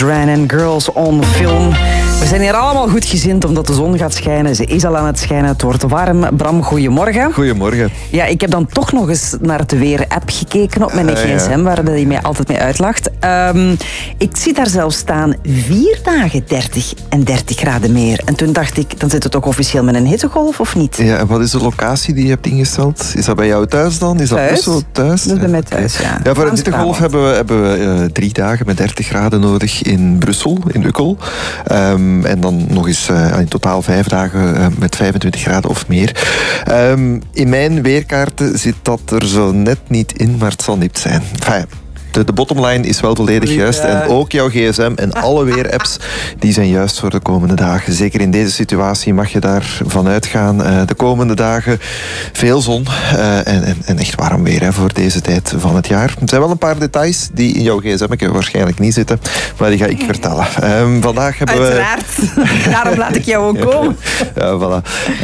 Ran and Girls on Film. We zijn hier allemaal goed gezind omdat de zon gaat schijnen. Ze is al aan het schijnen, het wordt warm. Bram, goedemorgen. Goedemorgen. Ja, ik heb dan toch nog eens naar het weer-app gekeken op mijn gsm, waar hij mij altijd mee uitlacht. Ik zie daar zelfs staan 4 dagen 30 en 30 graden meer. En toen dacht ik, dan zit het ook officieel met een hittegolf, of niet? Ja, en wat is de locatie die je hebt ingesteld? Is dat bij jou thuis dan? Is dat Brussel thuis? Dat is bij mij thuis, ja. Ja, voor een hittegolf hebben we 3 dagen met 30 graden nodig in Brussel, in Ukkel. En dan nog eens in totaal 5 dagen met 25 graden of meer. In mijn weerkaarten zit dat er zo net niet in, maar het zal nipt zijn. Enfin, de bottomline is wel volledig juist. En ook jouw gsm en alle weerapps die zijn juist voor de komende dagen. Zeker in deze situatie mag je daarvan uitgaan. De komende dagen veel zon en echt warm weer hè, voor deze tijd van het jaar. Er zijn wel een paar details die in jouw gsm waarschijnlijk niet zitten, maar die ga ik vertellen. Vandaag hebben Uiteraard. Daarom laat ik jou ook komen. Ja, voilà.